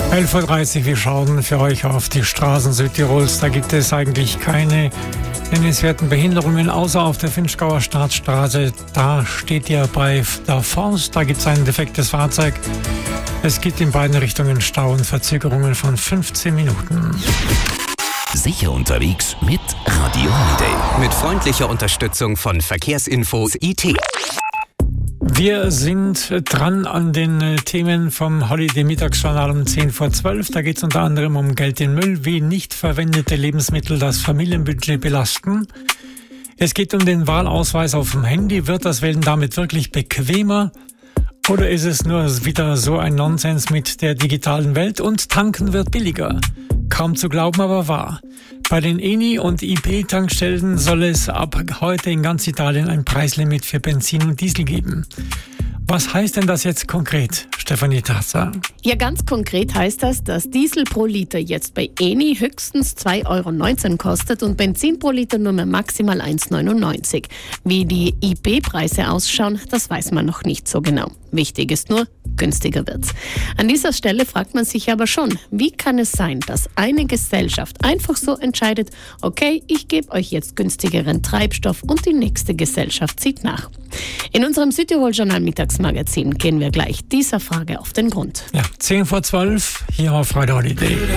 11.30 Uhr, wir schauen für euch auf die Straßen Südtirols. Da gibt es eigentlich keine nennenswerten Behinderungen, außer auf der Vinschgauer Staatsstraße. Da steht ihr bei der Forst, da gibt es ein defektes Fahrzeug. Es gibt in beiden Richtungen Stau und Verzögerungen von 15 Minuten. Sicher unterwegs mit Radio Holiday. Mit freundlicher Unterstützung von Verkehrsinfos IT. Wir sind dran an den Themen vom Holiday-Mittagsjournal um 10:12. Da geht es unter anderem um Geld in Müll, wie nicht verwendete Lebensmittel das Familienbudget belasten. Es geht um den Wahlausweis auf dem Handy. Wird das Wählen damit wirklich bequemer? Oder ist es nur wieder so ein Nonsens mit der digitalen Welt? Und tanken wird billiger. Kaum zu glauben, aber wahr. Bei den ENI- und IP-Tankstellen soll es ab heute in ganz Italien ein Preislimit für Benzin und Diesel geben. Was heißt denn das jetzt konkret, Stefanie Tasser? Ja, ganz konkret heißt das, dass Diesel pro Liter jetzt bei ENI höchstens 2,19 € kostet und Benzin pro Liter nur mehr maximal 1,99 €. Wie die IP-Preise ausschauen, das weiß man noch nicht so genau. Wichtig ist nur, günstiger wird's. An dieser Stelle fragt man sich aber schon, wie kann es sein, dass eine Gesellschaft einfach so entscheidet, okay, ich gebe euch jetzt günstigeren Treibstoff und die nächste Gesellschaft zieht nach. In unserem Südtirol-Journal Mittagsmagazin gehen wir gleich dieser Frage auf den Grund. Ja, 10:12 hier auf Radio Holiday.